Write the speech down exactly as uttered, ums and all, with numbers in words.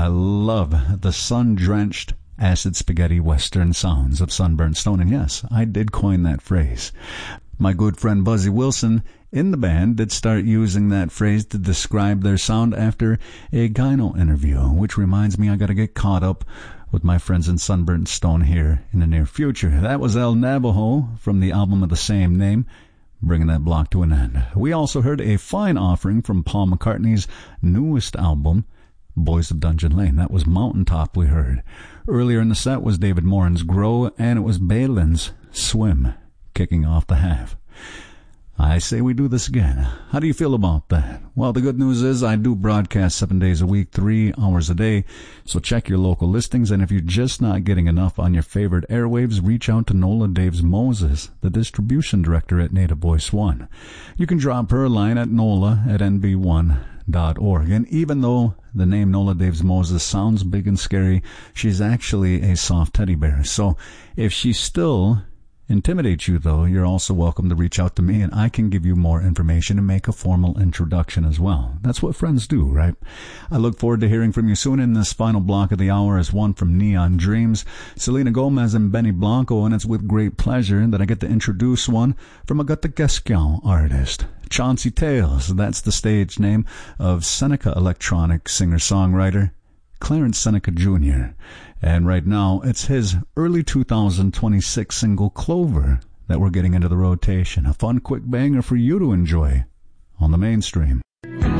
I love the sun-drenched, acid spaghetti western sounds of Sunburnt Stone, and yes, I did coin that phrase. My good friend Buzzy Wilson in the band did start using that phrase to describe their sound after a gyno interview, which reminds me I gotta get caught up with my friends in Sunburnt Stone here in the near future. That was El Navajo from the album of the same name, bringing that block to an end. We also heard a fine offering from Paul McCartney's newest album, Boys of Dungeon Lane. That was Mountaintop we heard. Earlier in the set was David Moran's Grow, and it was Balin's Swim, kicking off the half. I say we do this again. How do you feel about that? Well, the good news is I do broadcast seven days a week, three hours a day, so check your local listings, and if you're just not getting enough on your favorite airwaves, reach out to Nola Daves Moses, the distribution director at Native Voice One. You can drop her a line at nola at n v one dot org, and even though the name Nola Daves Moses sounds big and scary, she's actually a soft teddy bear. So if she's still intimidates you, though, you're also welcome to reach out to me, and I can give you more information and make a formal introduction as well. That's what friends do, right? I look forward to hearing from you soon. In this final block of the hour is one from Neon Dreams, Selena Gomez and Benny Blanco, and it's with great pleasure that I get to introduce one from a Gatagascon artist, Chauncey Tales. That's the stage name of Seneca electronic singer-songwriter Clarence Seneca Junior And right now, it's his early two thousand twenty-six single Clover that we're getting into the rotation. A fun, quick banger for you to enjoy on the mainstream.